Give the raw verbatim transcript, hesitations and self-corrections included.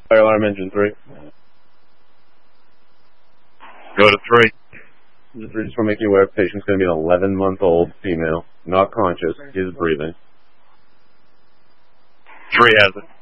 Fire alarm engine three. Go to three. Engine three, just want to make you aware, patient's going to be an eleven-month-old female, not conscious, is breathing. Three has it.